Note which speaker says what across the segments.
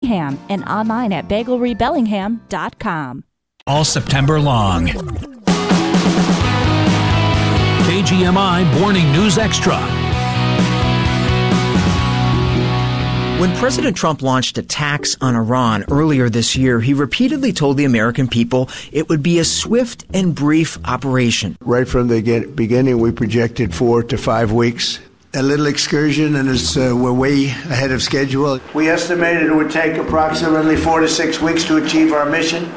Speaker 1: Bellingham and online at bagelrybellingham.com.
Speaker 2: All September long. KGMI Morning News Extra.
Speaker 3: When President Trump launched attacks on Iran earlier this year, he repeatedly told the American people it would be a swift and brief operation.
Speaker 4: Right from the beginning, we projected 4 to 5 weeks. A little excursion, and we're way ahead of schedule. We estimated it would take approximately 4 to 6 weeks to achieve our mission.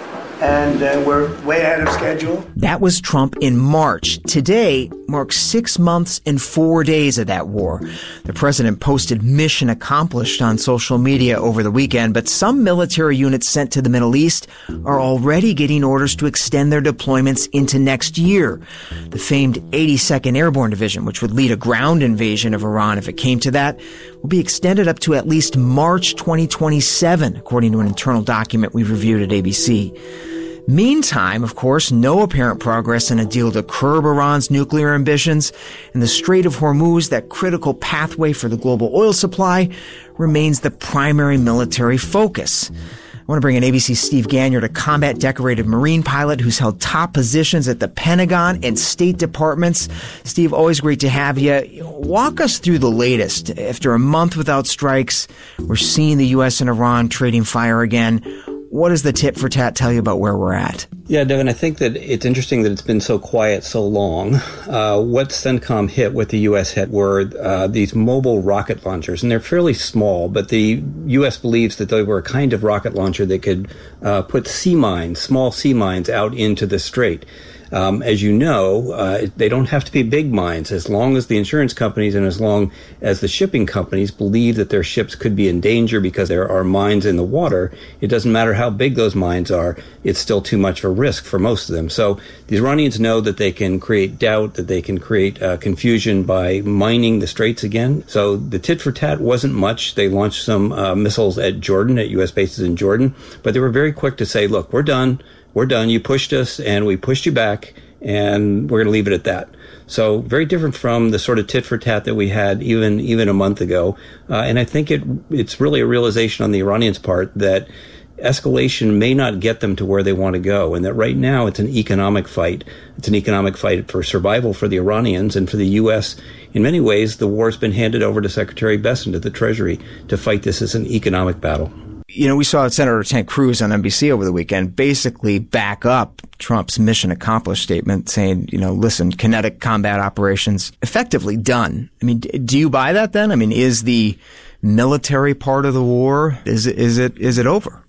Speaker 4: And we're way ahead of schedule.
Speaker 3: That was Trump in March. Today marks 6 months and 4 days of that war. The president posted mission accomplished on social media over the weekend, but some military units sent to the Middle East are already getting orders to extend their deployments into next year. The famed 82nd Airborne Division, which would lead a ground invasion of Iran if it came to that, will be extended up to at least March 2027, according to an internal document we reviewed at ABC. Meantime, of course, no apparent progress in a deal to curb Iran's nuclear ambitions, and the Strait of Hormuz, that critical pathway for the global oil supply, remains the primary military focus. I want to bring in ABC's Steve Ganyard, a combat decorated Marine pilot who's held top positions at the Pentagon and State Departments. Steve, always great to have you. Walk us through the latest. After a month without strikes, we're seeing the U.S. and Iran trading fire again. What does the tit for tat tell you about where we're at?
Speaker 5: Yeah, Devin, I think that it's interesting that it's been so quiet so long. What CENTCOM hit, what the U.S. hit, were these mobile rocket launchers, and they're fairly small, but the U.S. believes that they were a kind of rocket launcher that could put sea mines, small sea mines, out into the strait. As you know, they don't have to be big mines. As long as the insurance companies and as long as the shipping companies believe that their ships could be in danger because there are mines in the water, it doesn't matter how big those mines are, it's still too much of a risk for most of them. So the Iranians know that they can create doubt, that they can create confusion by mining the straits again. So the tit for tat wasn't much. They launched some missiles at Jordan, at U.S. bases in Jordan, but they were very quick to say, look, we're done. We're done. You pushed us and we pushed you back, and we're going to leave it at that. So very different from the sort of tit for tat that we had even a month ago. And I think it's really a realization on the Iranians' part that escalation may not get them to where they want to go, and that right now it's an economic fight. It's an economic fight for survival for the Iranians, and for the U.S. In many ways, the war's been handed over to Secretary Bessent at the Treasury to fight this as an economic battle.
Speaker 3: You know, we saw Senator Ted Cruz on NBC over the weekend basically back up Trump's mission accomplished statement, saying, you know, listen, kinetic combat operations effectively done. I mean, do you buy that then? I mean, is the military part of the war, is it over?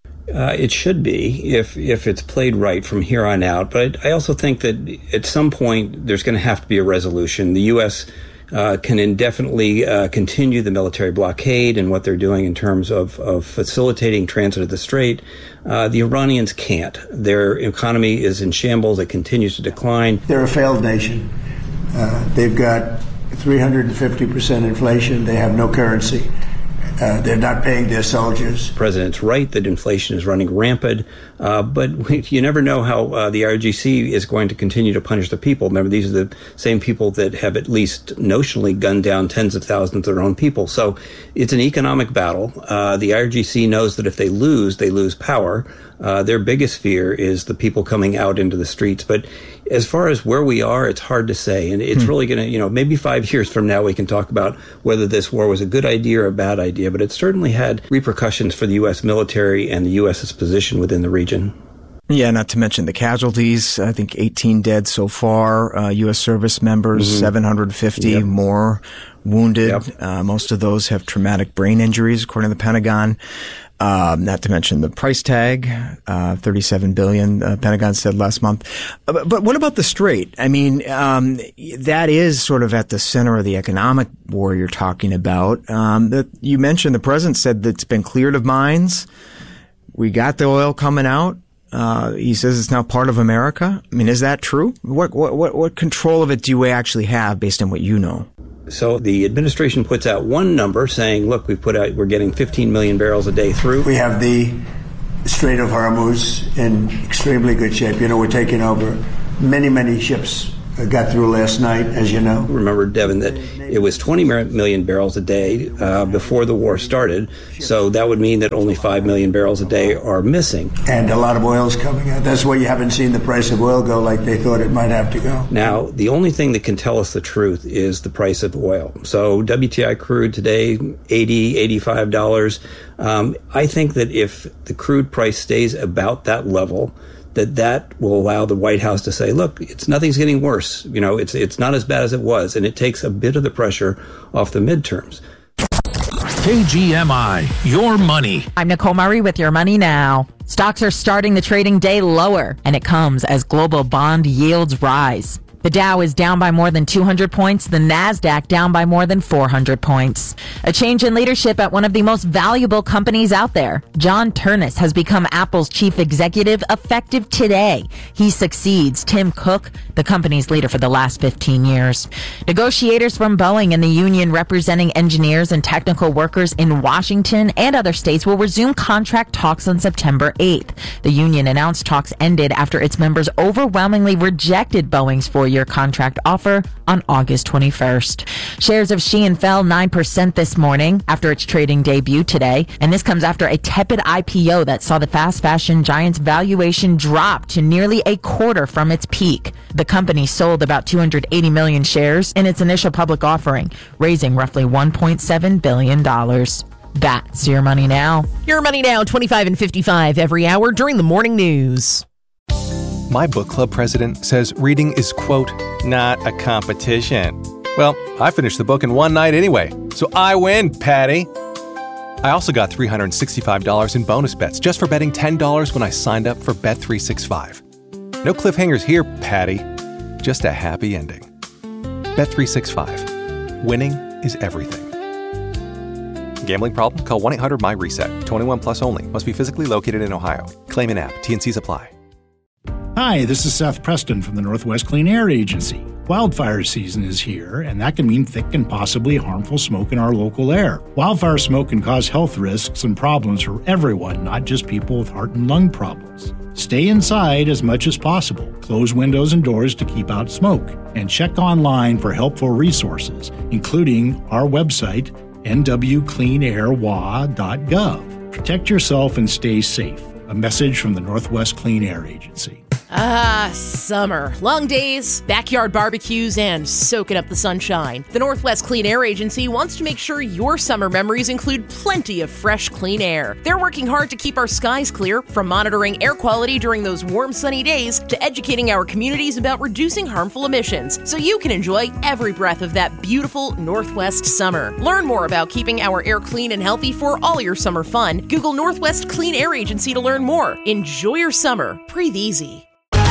Speaker 5: It should be if it's played right from here on out. But I also think that at some point there's going to have to be a resolution. The U.S. Can indefinitely continue the military blockade and what they're doing in terms of facilitating transit of the strait. The Iranians can't. Their economy is in shambles. It continues to decline.
Speaker 4: They're a failed nation. They've got 350% inflation. They have no currency. They're not paying their soldiers.
Speaker 5: The president's right that inflation is running rampant, but you never know how the IRGC is going to continue to punish the people. Remember, these are the same people that have at least notionally gunned down tens of thousands of their own people. So it's an economic battle. The IRGC knows that if they lose power. Their biggest fear is the people coming out into the streets. But as far as where we are, it's hard to say. And it's really going to, maybe 5 years from now we can talk about whether this war was a good idea or a bad idea. But it certainly had repercussions for the U.S. military and the U.S.'s position within the region.
Speaker 3: Yeah, not to mention the casualties. I think 18 dead so far, U.S. service members, 750 more wounded. Most of those have traumatic brain injuries, according to the Pentagon. Not to mention the price tag, $37 billion, Pentagon said last month. But what about the strait? I mean, that is sort of at the center of the economic war you're talking about. You mentioned the president said that it's been cleared of mines. We got the oil coming out. He says it's now part of America. I mean, is that true? What control of it do we actually have based on what you know?
Speaker 5: So the administration puts out one number saying, look, we're getting 15 million barrels a day through.
Speaker 4: We have the Strait of Hormuz in extremely good shape. We're taking over many ships got through last night, as you know.
Speaker 5: Remember, Devin, that it was 20 million barrels a day before the war started, so that would mean that only 5 million barrels a day are missing.
Speaker 4: And a lot of oil is coming out. That's why you haven't seen the price of oil go like they thought it might have to go.
Speaker 5: Now, the only thing that can tell us the truth is the price of oil. So WTI crude today, $80, $85. I think that if the crude price stays about that level, that will allow the White House to say, look, nothing's getting worse. It's not as bad as it was. And it takes a bit of the pressure off the midterms.
Speaker 2: KGMI, your money.
Speaker 6: I'm Nicole Murray with Your Money Now. Stocks are starting the trading day lower, and it comes as global bond yields rise. The Dow is down by more than 200 points, the NASDAQ down by more than 400 points. A change in leadership at one of the most valuable companies out there. John Ternus has become Apple's chief executive effective today. He succeeds Tim Cook, the company's leader for the last 15 years. Negotiators from Boeing and the union representing engineers and technical workers in Washington and other states will resume contract talks on September 8th. The union announced talks ended after its members overwhelmingly rejected Boeing's four-year contract offer on August 21st. Shares of Shein fell 9% this morning after its trading debut today, and this comes after a tepid IPO that saw the fast fashion giant's valuation drop to nearly a quarter from its peak. The company sold about 280 million shares in its initial public offering, raising roughly $1.7 billion. That's Your Money Now.
Speaker 7: Your Money Now, 25 and 55 every hour during the morning news.
Speaker 8: My book club president says reading is, quote, not a competition. Well, I finished the book in one night anyway, so I win, Patty. I also got $365 in bonus bets just for betting $10 when I signed up for Bet365. No cliffhangers here, Patty. Just a happy ending. Bet365. Winning is everything. Gambling problem? Call 1-800-MY-RESET. 21 plus only. Must be physically located in Ohio. Claim in app. T&Cs apply.
Speaker 9: Hi, this is Seth Preston from the Northwest Clean Air Agency. Wildfire season is here, and that can mean thick and possibly harmful smoke in our local air. Wildfire smoke can cause health risks and problems for everyone, not just people with heart and lung problems. Stay inside as much as possible. Close windows and doors to keep out smoke. And check online for helpful resources, including our website, nwcleanairwa.gov. Protect yourself and stay safe. A message from the Northwest Clean Air Agency.
Speaker 7: Summer. Long days, backyard barbecues, and soaking up the sunshine. The Northwest Clean Air Agency wants to make sure your summer memories include plenty of fresh, clean air. They're working hard to keep our skies clear, from monitoring air quality during those warm, sunny days to educating our communities about reducing harmful emissions, so you can enjoy every breath of that beautiful Northwest summer. Learn more about keeping our air clean and healthy for all your summer fun. Google Northwest Clean Air Agency to learn more. Enjoy your summer. Breathe easy.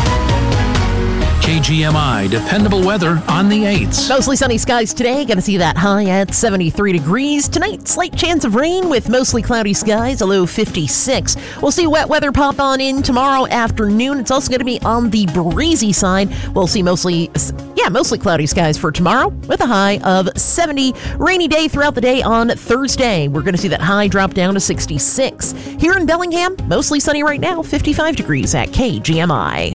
Speaker 2: KGMI, dependable weather on the 8s.
Speaker 7: Mostly sunny skies today. Going to see that high at 73 degrees. Tonight, slight chance of rain with mostly cloudy skies, a low 56. We'll see wet weather pop on in tomorrow afternoon. It's also going to be on the breezy side. We'll see mostly cloudy skies for tomorrow with a high of 70. Rainy day throughout the day on Thursday. We're going to see that high drop down to 66. Here in Bellingham, mostly sunny right now, 55 degrees at KGMI.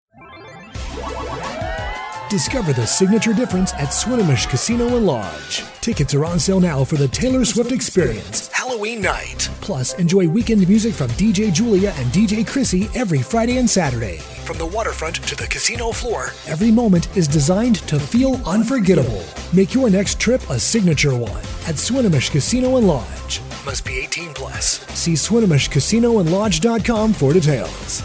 Speaker 10: Discover the signature difference at Swinomish Casino and Lodge. Tickets are on sale now for the Taylor Swift Experience, Halloween night. Plus, enjoy weekend music from DJ Julia and DJ Chrissy every Friday and Saturday. From the waterfront to the casino floor, every moment is designed to feel unforgettable. Make your next trip a signature one at Swinomish Casino and Lodge. Must be 18 plus. See SwinomishCasinoandLodge.com for details.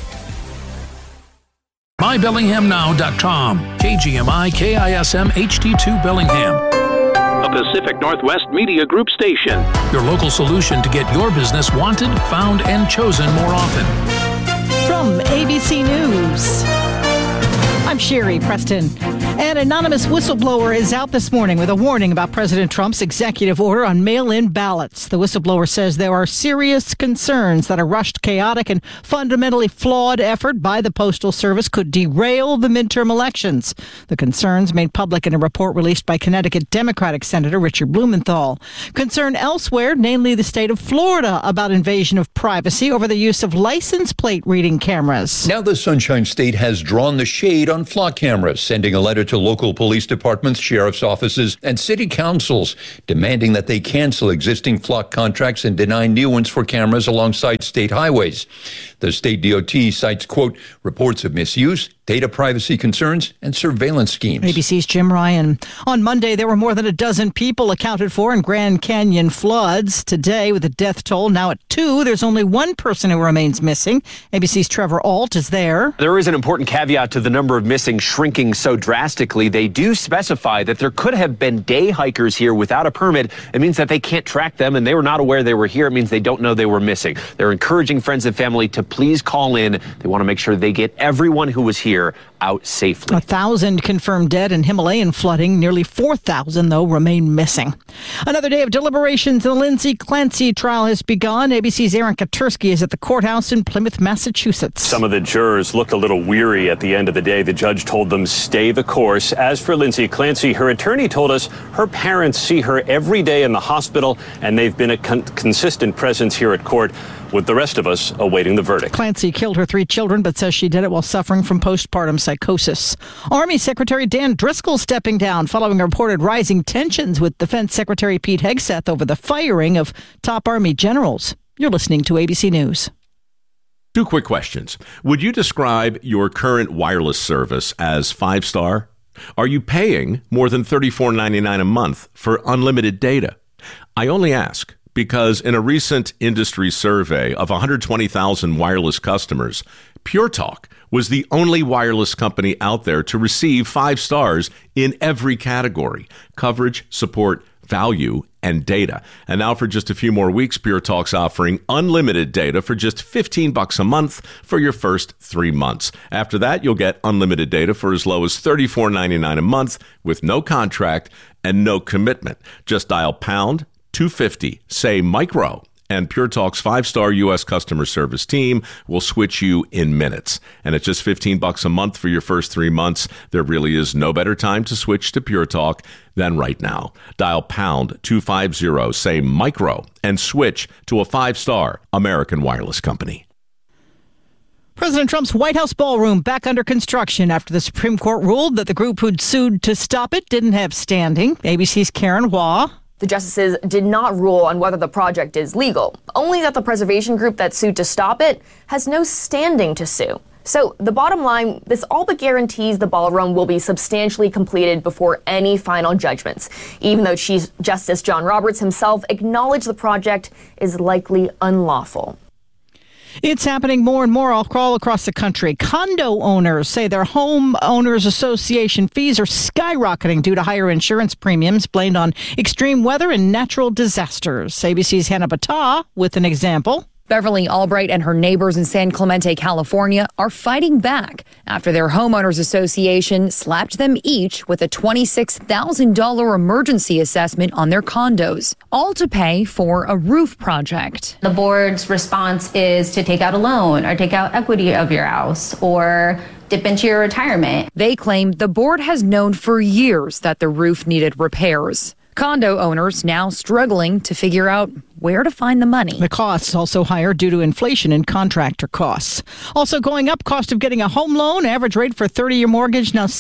Speaker 2: MyBellinghamNow.com. KGMI KISM HD2 Bellingham.
Speaker 11: A Pacific Northwest Media Group station.
Speaker 2: Your local solution to get your business wanted, found, and chosen more often.
Speaker 1: From ABC News, I'm Sherry Preston. An anonymous whistleblower is out this morning with a warning about President Trump's executive order on mail-in ballots. The whistleblower says there are serious concerns that a rushed, chaotic, and fundamentally flawed effort by the Postal Service could derail the midterm elections. The concerns made public in a report released by Connecticut Democratic Senator Richard Blumenthal. Concern elsewhere, namely the state of Florida, about invasion of privacy over the use of license plate reading cameras.
Speaker 12: Now the Sunshine State has drawn the shade on flock cameras, sending a letter to local police departments, sheriff's offices, and city councils, demanding that they cancel existing flock contracts and deny new ones for cameras alongside state highways. The state DOT cites, quote, reports of misuse, data privacy concerns, and surveillance schemes.
Speaker 1: ABC's Jim Ryan. On Monday, there were more than a dozen people accounted for in Grand Canyon floods. Today, with the death toll now at 2, there's only one person who remains missing. ABC's Trevor Ault is there.
Speaker 13: There is an important caveat to the number of missing shrinking so drastically. They do specify that there could have been day hikers here without a permit. It means that they can't track them, and they were not aware they were here. It means they don't know they were missing. They're encouraging friends and family to please call in. They want to make sure they get everyone who was here out safely.
Speaker 1: 1,000 confirmed dead in Himalayan flooding. Nearly 4,000, though, remain missing. Another day of deliberations in the Lindsay Clancy trial has begun. ABC's Aaron Katursky is at the courthouse in Plymouth, Massachusetts.
Speaker 14: Some of the jurors looked a little weary at the end of the day. The judge told them stay the course. As for Lindsay Clancy, her attorney told us her parents see her every day in the hospital, and they've been a consistent presence here at court, with the rest of us awaiting the verdict.
Speaker 1: Clancy killed her 3 children, but says she did it while suffering from postpartum psychosis. Army Secretary Dan Driscoll stepping down following reported rising tensions with Defense Secretary Pete Hegseth over the firing of top Army generals. You're listening to ABC News.
Speaker 15: 2 quick questions. Would you describe your current wireless service as 5-star? Are you paying more than $34.99 a month for unlimited data? I only ask because in a recent industry survey of 120,000 wireless customers, Pure Talk was the only wireless company out there to receive 5 stars in every category: coverage, support, value, and data. And now for just a few more weeks, Pure Talk's offering unlimited data for just $15 a month for your first 3 months. After that, you'll get unlimited data for as low as $34.99 a month with no contract and no commitment. Just dial pound 250, say micro, and Pure Talk's 5-star U.S. customer service team will switch you in minutes. And at just $15 a month for your first 3 months, there really is no better time to switch to Pure Talk than right now. Dial pound 250, say micro, and switch to a 5-star American wireless company.
Speaker 1: President Trump's White House ballroom back under construction after the Supreme Court ruled that the group who'd sued to stop it didn't have standing. ABC's Karen Hua.
Speaker 16: The justices did not rule on whether the project is legal, only that the preservation group that sued to stop it has no standing to sue. So the bottom line, this all but guarantees the ballroom will be substantially completed before any final judgments, even though Chief Justice John Roberts himself acknowledged the project is likely unlawful.
Speaker 1: It's happening more and more all across the country. Condo owners say their homeowners association fees are skyrocketing due to higher insurance premiums blamed on extreme weather and natural disasters. ABC's Hannah Battah with an example.
Speaker 17: Beverly Albright and her neighbors in San Clemente, California, are fighting back after their homeowners association slapped them each with a $26,000 emergency assessment on their condos, all to pay for a roof project.
Speaker 18: The board's response is to take out a loan or take out equity of your house or dip into your retirement.
Speaker 17: They claim the board has known for years that the roof needed repairs. Condo owners now struggling to figure out where to find the money.
Speaker 1: The costs also higher due to inflation and contractor costs. Also going up, cost of getting a home loan. Average rate for 30-year mortgage now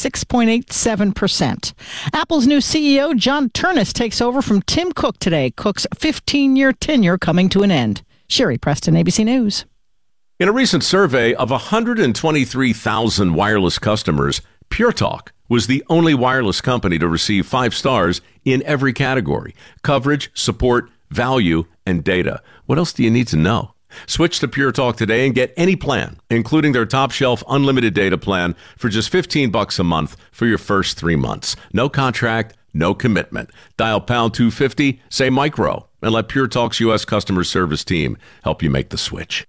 Speaker 1: 6.87%. Apple's new CEO, John Ternus, takes over from Tim Cook today. Cook's 15-year tenure coming to an end. Sherry Preston, ABC News.
Speaker 15: In a recent survey of 123,000 wireless customers, Pure Talk was the only wireless company to receive 5 stars in every category: coverage, support, value, and data. What else do you need to know? Switch to Pure Talk today and get any plan, including their top shelf unlimited data plan for just $15 a month for your first 3 months. No contract, no commitment. Dial pound 250, say micro, and let Pure Talk's U.S. customer service team help you make the switch.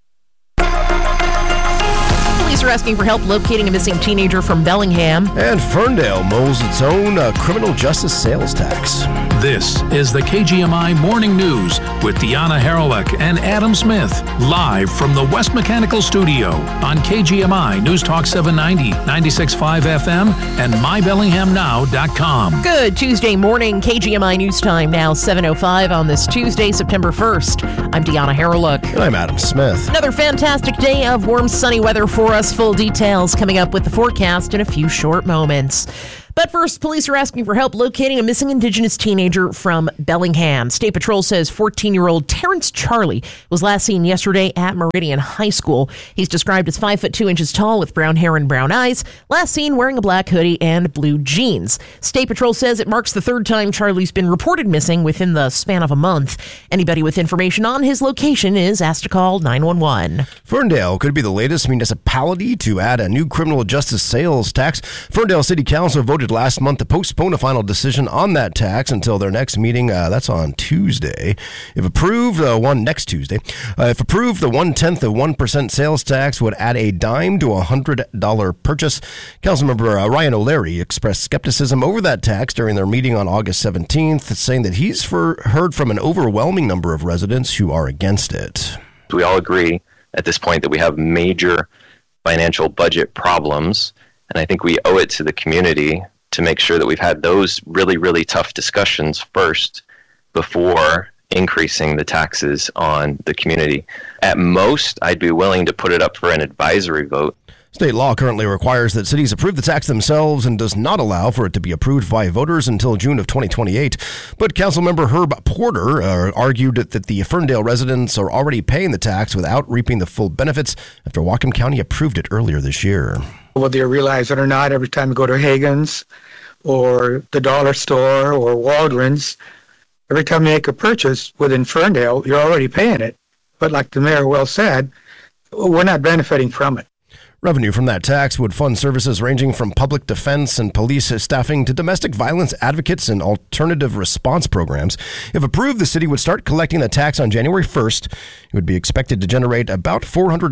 Speaker 7: Police are asking for help locating a missing teenager from Bellingham.
Speaker 19: And Ferndale molds its own criminal justice sales tax.
Speaker 2: This is the KGMI Morning News with Deanna Haralick and Adam Smith, live from the West Mechanical Studio on KGMI News Talk 790, 96.5 FM, and mybellinghamnow.com.
Speaker 7: Good Tuesday morning, KGMI News Time now 7:05 on this Tuesday, September 1st. I'm Deanna Haralick.
Speaker 19: And I'm Adam Smith.
Speaker 7: Another fantastic day of warm, sunny weather for us. Full details coming up with the forecast in a few short moments. But first, police are asking for help locating a missing Indigenous teenager from Bellingham. State Patrol says 14-year-old Terrence Charlie was last seen yesterday at Meridian High School. He's described as 5 foot 2 inches tall with brown hair and brown eyes, last seen wearing a black hoodie and blue jeans. State Patrol says it marks the third time Charlie's been reported missing within the span of a month. Anybody with information on his location is asked to call 911.
Speaker 19: Ferndale could be the latest municipality to add a new criminal justice sales tax. Ferndale City Council voted last month to postpone a final decision on that tax until their next meeting. That's on Tuesday. If approved, next Tuesday. If approved, the 1/10 of 1% sales tax would add a dime to a $100 purchase. Councilmember Ryan O'Leary expressed skepticism over that tax during their meeting on August 17th, saying that he's heard from an overwhelming number of residents who are against it.
Speaker 20: We all agree at this point that we have major financial budget problems. And I think we owe it to the community to make sure that we've had those really, really tough discussions first before increasing the taxes on the community. At most, I'd be willing to put it up for an advisory vote.
Speaker 19: State law currently requires that cities approve the tax themselves and does not allow for it to be approved by voters until June of 2028. But Councilmember Herb Porter argued that the Ferndale residents are already paying the tax without reaping the full benefits after Whatcom County approved it earlier this year.
Speaker 21: Whether you realize it or not, every time you go to Hagen's or the dollar store or Waldron's, every time you make a purchase within Ferndale, you're already paying it. But like the mayor well said, we're not benefiting from it.
Speaker 19: Revenue from that tax would fund services ranging from public defense and police staffing to domestic violence advocates and alternative response programs. If approved, the city would start collecting the tax on January 1st. It would be expected to generate about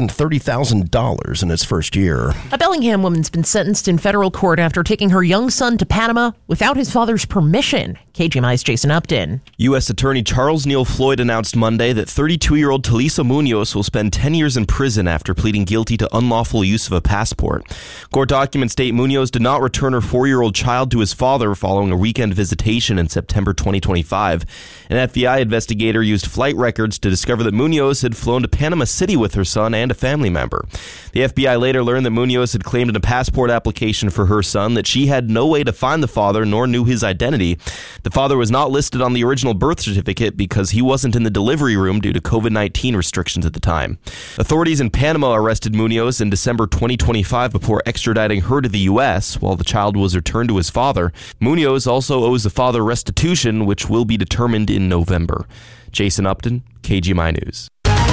Speaker 19: $430,000 in its first year.
Speaker 7: A Bellingham woman's been sentenced in federal court after taking her young son to Panama without his father's permission. KGMI's Jason Upton.
Speaker 22: U.S. Attorney Charles Neal Floyd announced Monday that 32-year-old Talisa Munoz will spend 10 years in prison after pleading guilty to unlawful use of a passport. Court documents state Munoz did not return her 4-year-old child to his father following a weekend visitation in September 2025. An FBI investigator used flight records to discover that Munoz had flown to Panama City with her son and a family member. The FBI later learned that Munoz had claimed in a passport application for her son that she had no way to find the father nor knew his identity. The father was not listed on the original birth certificate because he wasn't in the delivery room due to COVID-19 restrictions at the time. Authorities in Panama arrested Munoz in December 2025 before extraditing her to the U.S. while the child was returned to his father. Munoz also owes the father restitution, which will be determined in November. Jason Upton, KGMI News.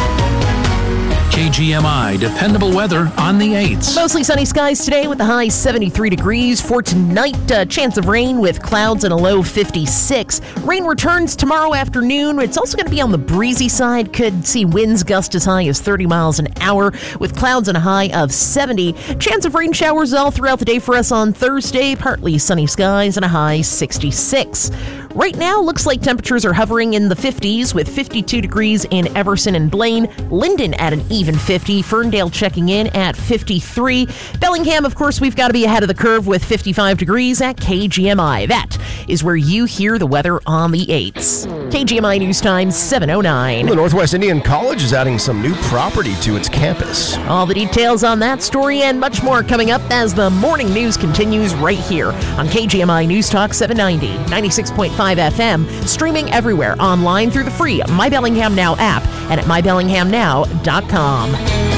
Speaker 2: KGMI dependable weather on the 8s.
Speaker 7: Mostly sunny skies today with the high 73 degrees. For tonight, chance of rain with clouds and a low 56. Rain returns tomorrow afternoon. It's also going to be on the breezy side. Could see winds gust as high as 30 miles an hour with clouds and a high of 70. Chance of rain showers all throughout the day for us on Thursday. Partly sunny skies and a high 66. Right now, looks like temperatures are hovering in the 50s with 52 degrees in Everson and Blaine. Linden at an even 50. Ferndale checking in at 53. Bellingham, of course, we've got to be ahead of the curve with 55 degrees at KGMI. That is where you hear the weather on the 8s. KGMI News Time 7:09.
Speaker 19: The Northwest Indian College is adding some new property to its campus.
Speaker 7: All the details on that story and much more coming up as the morning news continues right here on KGMI News Talk 790, 96.5 FM, streaming everywhere online through the free My Bellingham Now app and at mybellinghamnow.com.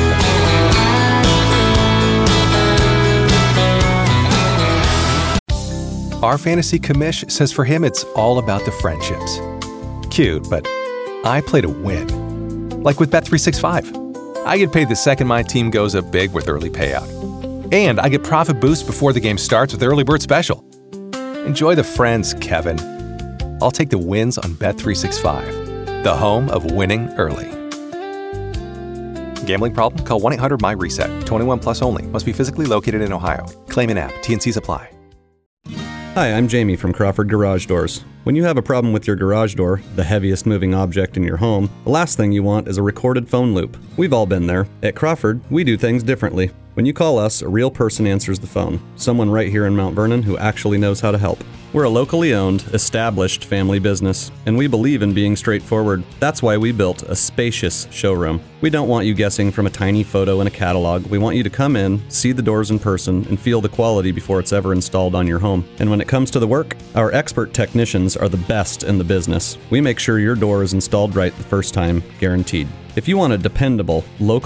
Speaker 8: Our fantasy commish says for him it's all about the friendships. Cute, but I play to win. Like with Bet365. I get paid the second my team goes up big with early payout. And I get profit boost before the game starts with Early Bird Special. Enjoy the friends, Kevin. I'll take the wins on Bet365, the home of winning early. Gambling problem? Call 1-800-MY-RESET. 21 plus only. Must be physically located in Ohio. Claim an app. T&Cs apply.
Speaker 23: Hi, I'm Jamie from Crawford Garage Doors. When you have a problem with your garage door, the heaviest moving object in your home, the last thing you want is a recorded phone loop. We've all been there. At Crawford, we do things differently. When you call us, a real person answers the phone. Someone right here in Mount Vernon who actually knows how to help. We're a locally owned, established family business, and we believe in being straightforward. That's why we built a spacious showroom. We don't want you guessing from a tiny photo in a catalog. We want you to come in, see the doors in person, and feel the quality before it's ever installed on your home. And when it comes to the work, our expert technicians are the best in the business. We make sure your door is installed right the first time, guaranteed. If you want a dependable, local